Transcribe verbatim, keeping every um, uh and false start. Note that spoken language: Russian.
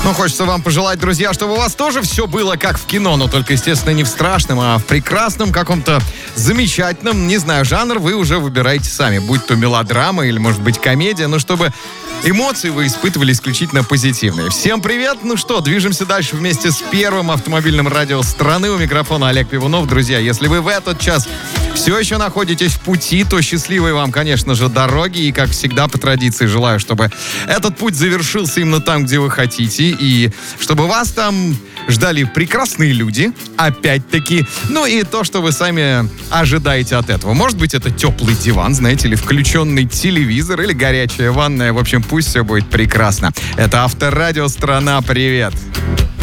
Ну, хочется вам пожелать, друзья, чтобы у вас тоже все было как в кино, но только, естественно, не в страшном, а в прекрасном, каком-то замечательном. Не знаю, жанр вы уже выбираете сами, будь то мелодрама или, может быть, комедия, но чтобы эмоции вы испытывали исключительно позитивные. Всем привет! Ну что, движемся дальше вместе с первым автомобильным радио страны. У микрофона Олег Пивунов. Друзья, если вы в этот час все еще находитесь в пути, то счастливой вам, конечно же, дороги. И, как всегда, по традиции, желаю, чтобы этот путь завершился именно там, где вы хотите. И чтобы вас там ждали прекрасные люди, опять-таки. Ну и то, что вы сами ожидаете от этого. Может быть, это теплый диван, знаете, или включенный телевизор, или горячая ванная. В общем, пусть все будет прекрасно. Это Авторадио Страна. Привет!